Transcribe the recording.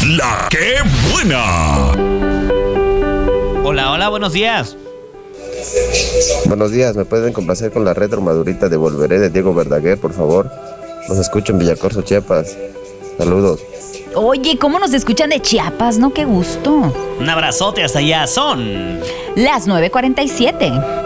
La que buena. Hola, hola, buenos días. Buenos días, ¿me pueden complacer con la retro madurita de Volveré de Diego Verdaguer, por favor? Los escucho en Villacorso, Chiapas. Saludos. Oye, ¿cómo nos escuchan de Chiapas, no? ¡Qué gusto! Un abrazote hasta allá. Son las 9:47.